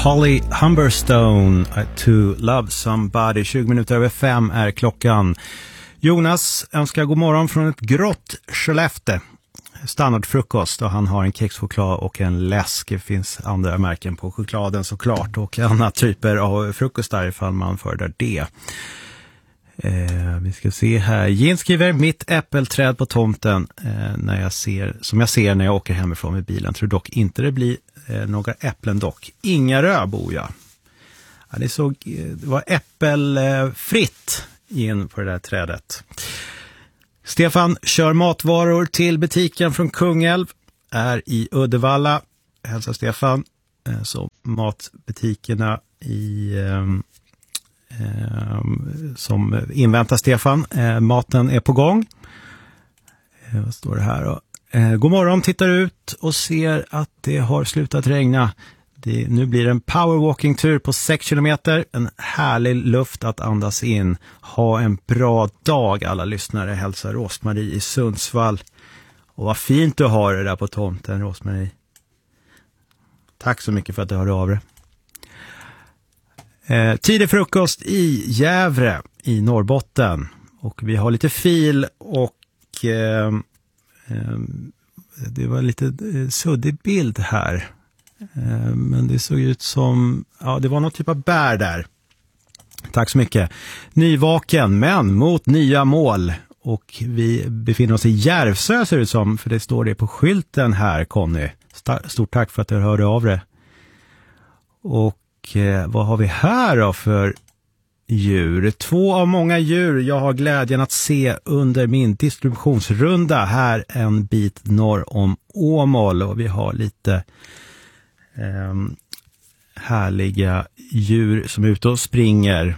Holly Humberstone to Love Somebody. 20 minuter över 5 är klockan. Jonas önskar god morgon från ett grått Skellefteå. Standardfrukost och han har en kexchoklad och en läsk. Det finns andra märken på chokladen såklart och andra typer av frukostar ifall man föredrar det. Vi ska se här. Jens skriver, mitt äppelträd på tomten som jag ser när jag åker hemifrån med bilen. Tror dock inte det blir några äpplen dock. Ingarö bor jag. Ja, det var äppelfritt in på det där trädet. Stefan kör matvaror till butiken från Kungälv. Är i Uddevalla. Hälsa Stefan. Så matbutikerna som inväntar Stefan. Maten är på gång. Vad står det här då? God morgon, tittar ut och ser att det har slutat regna. Nu blir det en powerwalking-tur på 6 kilometer. En härlig luft att andas in. Ha en bra dag alla lyssnare. Hälsar Rosmarie i Sundsvall. Och vad fint du har det där på tomten, Rosmarie. Tack så mycket för att du hörde av dig. Tidig frukost i Gävle i Norrbotten. Och vi har lite fil och det var lite suddig bild här. Men det såg ut som, ja, det var någon typ av bär där. Tack så mycket. Nyvaken men mot nya mål. Och vi befinner oss i Järvsö ser det ut som, för det står det på skylten här, Conny. Stort tack för att du hörde av dig. Och vad har vi här då för djur? 2 av många djur jag har glädjen att se under min distributionsrunda här en bit norr om Åmål. Och vi har lite härliga djur som är ute och springer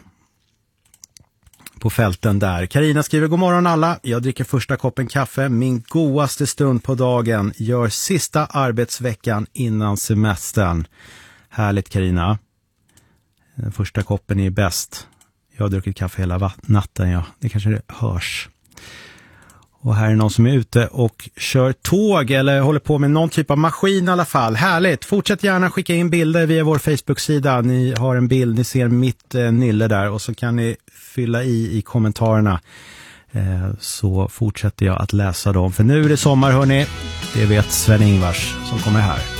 på fälten där. Carina skriver, god morgon alla. Jag dricker första koppen kaffe. Min godaste stund på dagen. Gör sista arbetsveckan innan semestern. Härligt, Carina. Den första koppen är bäst. Jag har druckit kaffe hela natten, ja. Det kanske det hörs. Och här är någon som är ute och kör tåg eller håller på med någon typ av maskin i alla fall. Härligt! Fortsätt gärna skicka in bilder via vår Facebook-sida. Ni har en bild, ni ser mitt nylle där och så kan ni fylla i kommentarerna. Så fortsätter jag att läsa dem. För nu är det sommar, hörni. Det vet Sven Ingvars som kommer här.